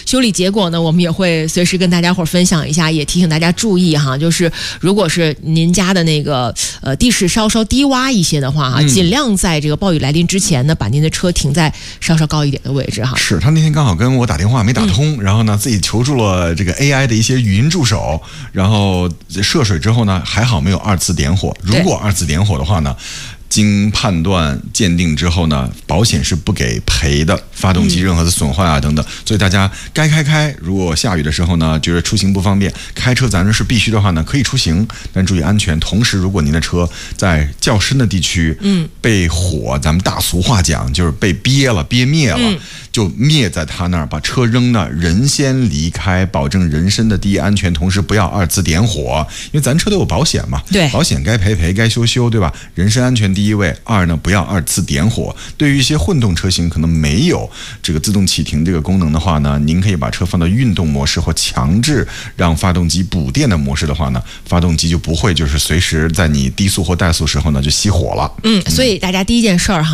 修理结果呢，我们也会随时跟大家伙分享一下，也提醒大家注意哈，就是如果是您家的那个地势稍稍低洼一些的话哈，尽量在这个暴雨来临之前呢，把您的车停在稍稍高一点的位置哈。 是他那天刚好跟我打电话没打通，然后呢自己求助了这个 AI 的一些语音助手，然后涉水之后呢，还好没有二次点火。如果二次点火的话呢，经判断鉴定之后呢，保险是不给赔的，发动机任何的损坏啊等等。所以大家该开，如果下雨的时候呢，觉得出行不方便，开车咱们是必须的话呢，可以出行，但注意安全。同时，如果您的车在较深的地区，被火，咱们大俗话讲就是被憋灭了，就灭在他那儿，把车扔那儿，人先离开，保证人身的第一安全，同时不要二次点火，因为咱车都有保险嘛， 对， 保险该赔，该修，对吧？人身安全第一位。二呢，不要二次点火。对于一些混动车型可能没有这个自动启停这个功能的话呢，您可以把车放到运动模式或强制让发动机补电的模式的话呢，发动机就不会就是随时在你低速或怠速时候呢就熄火了。 所以大家第一件事儿哈。